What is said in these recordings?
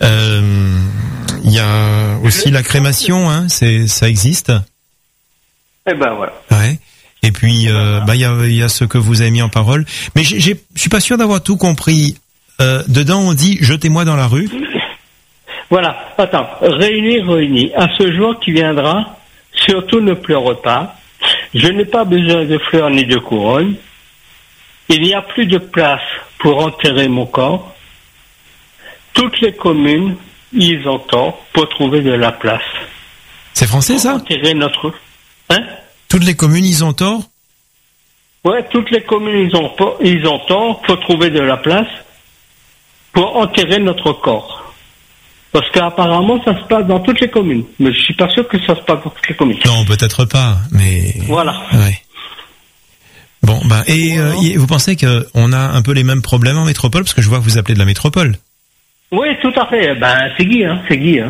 Il y a aussi la crémation, hein, ça existe. Eh ben voilà. Ouais. Et puis il y a ce que vous avez mis en parole, mais je suis pas sûr d'avoir tout compris. Dedans on dit jetez-moi dans la rue. Voilà. Attends, réunis. À ce jour qui viendra, surtout ne pleure pas. Je n'ai pas besoin de fleurs ni de couronnes. Il n'y a plus de place pour enterrer mon corps. Toutes les communes, ils ont tort pour trouver de la place. C'est français ça ? Enterrer notre... Hein ? Toutes les communes, ils ont tort ? Ouais, toutes les communes, ils ont tort pour trouver de la place pour enterrer notre corps. Parce qu'apparemment, ça se passe dans toutes les communes. Mais je suis pas sûr que ça se passe dans toutes les communes. Non, peut-être pas, mais... Voilà. Ouais. Bon, et vous pensez qu'on a un peu les mêmes problèmes en métropole ? Parce que je vois que vous appelez de la métropole. Oui, tout à fait. C'est Guy, hein.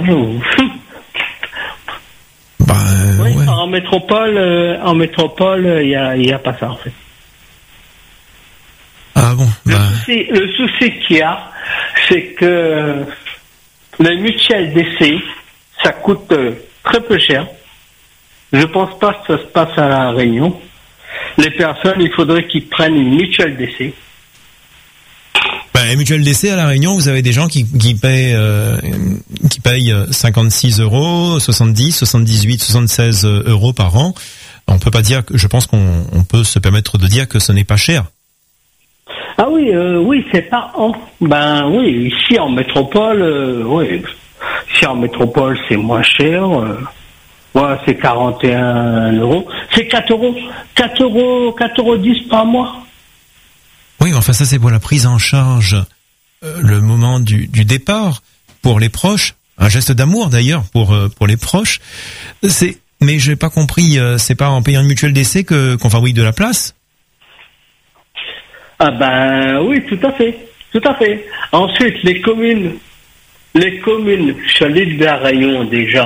Oui, ouais. en métropole, il y a pas ça, en fait. Ah bon, Le souci qu'il y a, c'est que les mutuelles d'essai, ça coûte très peu cher. Je pense pas que ça se passe à La Réunion. Les personnes, il faudrait qu'ils prennent une mutuelle d'essai. Les mutuelles d'essai à La Réunion, vous avez des gens qui payent 56 euros, 70, 78, 76 euros par an. On peut pas dire que, je pense qu'on peut se permettre de dire que ce n'est pas cher. Ah oui, c'est pas en. Oui, ici en métropole, ici en métropole c'est moins cher. C'est 41 euros. C'est 4 euros. 4 euros 10 par mois. Oui, enfin ça c'est pour la prise en charge, le moment du départ pour les proches, un geste d'amour d'ailleurs pour les proches. Mais j'ai pas compris, c'est pas en payant une mutuelle d'essai qu'on fabrique de la place. Oui, tout à fait. Ensuite, les communes sur l'île de La Réunion déjà